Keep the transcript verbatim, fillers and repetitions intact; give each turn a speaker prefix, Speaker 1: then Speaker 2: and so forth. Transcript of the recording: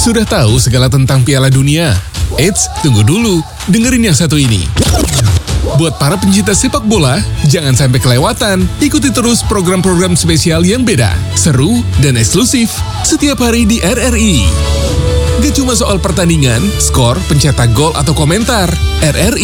Speaker 1: Sudah tahu segala tentang Piala Dunia? Eits, tunggu dulu, dengerin yang satu ini. Buat para pencinta sepak bola, jangan sampai kelewatan. Ikuti terus program-program spesial yang beda, seru, dan eksklusif setiap hari di R R I. Gak cuma soal pertandingan, skor, pencetak gol, atau komentar. R R I